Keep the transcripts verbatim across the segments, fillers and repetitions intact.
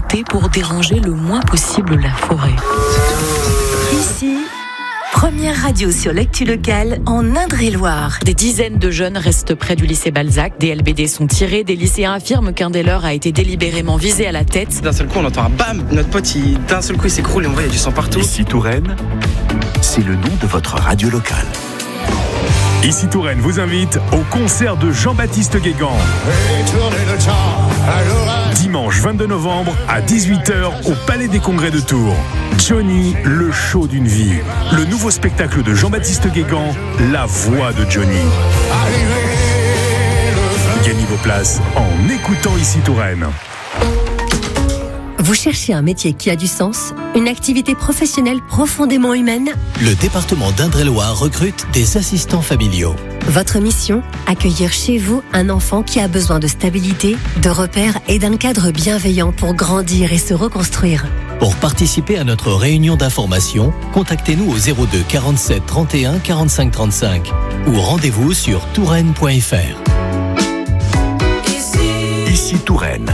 adapté pour déranger le moins possible la forêt. Ici, première radio sur l'actu locale en Indre-et-Loire. Des dizaines de jeunes restent près du lycée Balzac. Des L B D sont tirés. Des lycéens affirment qu'un des leurs a été délibérément visé à la tête. D'un seul coup, on entend un bam. Notre pote, il, d'un seul coup, il s'écroule et on voit, il y a du sang partout. Ici Touraine, c'est le nom de votre radio locale. Ici Touraine vous invite au concert de Jean-Baptiste Guégan. Dimanche vingt-deux novembre à dix-huit heures au Palais des Congrès de Tours. Johnny, le show d'une vie. Le nouveau spectacle de Jean-Baptiste Guégan, la voix de Johnny. Gagnez vos places en écoutant Ici Touraine. Vous cherchez un métier qui a du sens, une activité professionnelle profondément humaine? Le département d'Indre-et-Loire recrute des assistants familiaux. Votre mission, accueillir chez vous un enfant qui a besoin de stabilité, de repères et d'un cadre bienveillant pour grandir et se reconstruire. Pour participer à notre réunion d'information, contactez-nous au zéro deux quarante-sept trente et un quarante-cinq trente-cinq ou rendez-vous sur touraine point f r. Ici Touraine.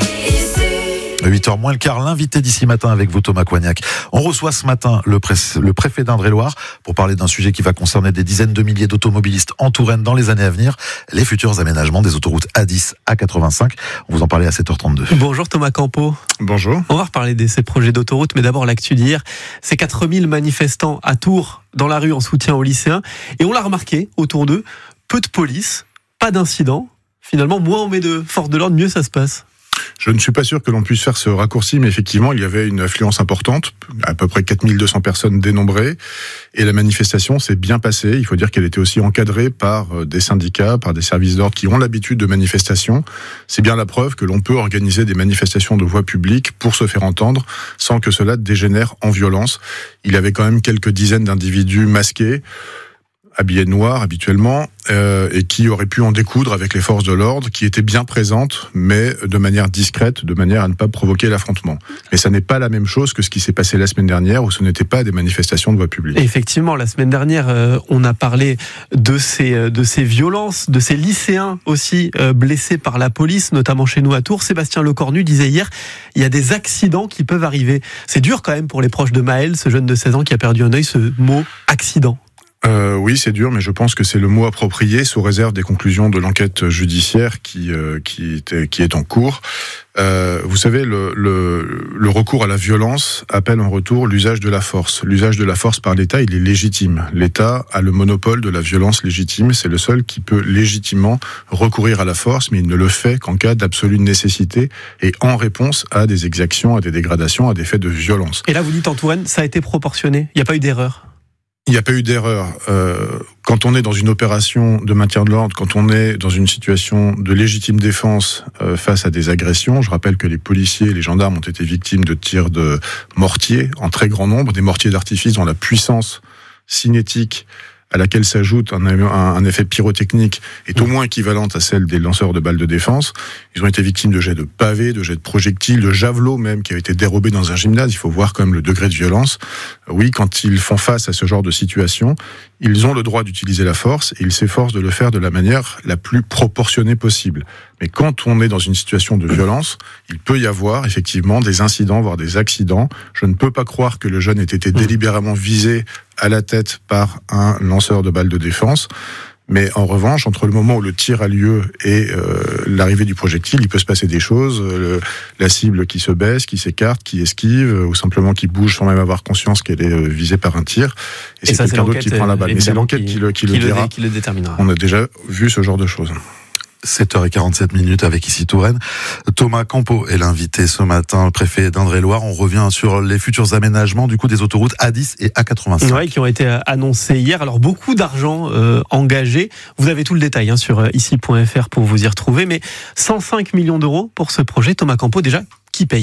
huit heures moins le quart, l'invité d'ici matin avec vous, Thomas Coignac. On reçoit ce matin le, pré- le préfet d'Indre-et-Loire pour parler d'un sujet qui va concerner des dizaines de milliers d'automobilistes en Touraine dans les années à venir, les futurs aménagements des autoroutes A dix, A quatre-vingt-cinq. On vous en parlait à sept heures trente-deux. Bonjour Thomas Campo. Bonjour. On va reparler de ces projets d'autoroute, mais d'abord l'actu d'hier. C'est quatre mille manifestants à Tours dans la rue en soutien aux lycéens. Et on l'a remarqué autour d'eux, peu de police, pas d'incidents. Finalement, moins on met de force de l'ordre, mieux ça se passe. Je ne suis pas sûr que l'on puisse faire ce raccourci, mais effectivement, il y avait une affluence importante, à peu près quatre mille deux cents personnes dénombrées, et la manifestation s'est bien passée. Il faut dire qu'elle était aussi encadrée par des syndicats, par des services d'ordre qui ont l'habitude de manifestations. C'est bien la preuve que l'on peut organiser des manifestations de voie publique pour se faire entendre, sans que cela dégénère en violence. Il y avait quand même quelques dizaines d'individus masqués, habillés noir habituellement, euh, et qui auraient pu en découdre avec les forces de l'ordre, qui étaient bien présentes, mais de manière discrète, de manière à ne pas provoquer l'affrontement. Mais ça n'est pas la même chose que ce qui s'est passé la semaine dernière, où ce n'était pas des manifestations de voie publique. Et effectivement, la semaine dernière, euh, on a parlé de ces, de ces violences, de ces lycéens aussi euh, blessés par la police, notamment chez nous à Tours. Sébastien Lecornu disait hier, il y a des accidents qui peuvent arriver. C'est dur quand même pour les proches de Maël, ce jeune de seize ans qui a perdu un œil, ce mot accident. Euh, oui, c'est dur, mais je pense que c'est le mot approprié, sous réserve des conclusions de l'enquête judiciaire qui euh, qui, était, qui est en cours. Euh, vous savez, le, le, le recours à la violence appelle en retour l'usage de la force. L'usage de la force par l'État, il est légitime. L'État a le monopole de la violence légitime. C'est le seul qui peut légitimement recourir à la force, mais il ne le fait qu'en cas d'absolue nécessité et en réponse à des exactions, à des dégradations, à des faits de violence. Et là, vous dites en Touraine, ça a été proportionné. Il n'y a pas eu d'erreur. Il n'y a pas eu d'erreur. Euh, quand on est dans une opération de maintien de l'ordre, quand on est dans une situation de légitime défense euh, face à des agressions, je rappelle que les policiers et les gendarmes ont été victimes de tirs de mortiers en très grand nombre, des mortiers d'artifice dont la puissance cinétique à laquelle s'ajoute un, un, un effet pyrotechnique est au moins équivalente à celle des lanceurs de balles de défense. Ils ont été victimes de jets de pavés, de jets de projectiles, de javelots même qui avaient été dérobés dans un gymnase. Il faut voir quand même le degré de violence. Oui, quand ils font face à ce genre de situation, ils ont le droit d'utiliser la force et ils s'efforcent de le faire de la manière la plus proportionnée possible. Mais quand on est dans une situation de violence, il peut y avoir effectivement des incidents, voire des accidents. Je ne peux pas croire que le jeune ait été délibérément visé à la tête par un lanceur de balles de défense. Mais en revanche, entre le moment où le tir a lieu et euh, l'arrivée du projectile, il peut se passer des choses. Le, la cible qui se baisse, qui s'écarte, qui esquive, ou simplement qui bouge sans même avoir conscience qu'elle est euh, visée par un tir. Et, et c'est ça, quelqu'un c'est d'autre qui prend la balle. Mais c'est l'enquête qui, qui, le, qui, qui, le, dira. Qui le déterminera. On a déjà vu ce genre de choses. sept heures quarante-sept minutes avec Ici Touraine. Thomas Campo est l'invité ce matin, le préfet d'Indre-et-Loire. On revient sur les futurs aménagements du coup des autoroutes A dix et A quatre-vingt-cinq. Oui, qui ont été annoncés hier. Alors beaucoup d'argent euh, engagé. Vous avez tout le détail hein, sur euh, ici point f r pour vous y retrouver. Mais cent cinq millions d'euros pour ce projet. Thomas Campo, déjà, qui paye ?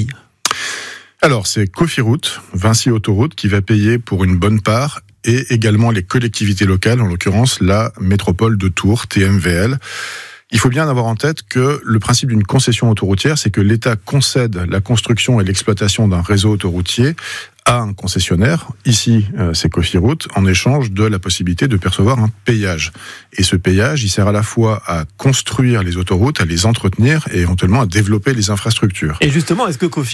Alors c'est Cofiroute, Vinci Autoroute, qui va payer pour une bonne part, et également les collectivités locales, en l'occurrence la métropole de Tours, T M V L. Il faut bien avoir en tête que le principe d'une concession autoroutière, c'est que l'État concède la construction et l'exploitation d'un réseau autoroutier à un concessionnaire, ici euh, c'est Cofiroute, en échange de la possibilité de percevoir un péage. Et ce péage, il sert à la fois à construire les autoroutes, à les entretenir et éventuellement à développer les infrastructures. Et justement, est-ce que Cofiroute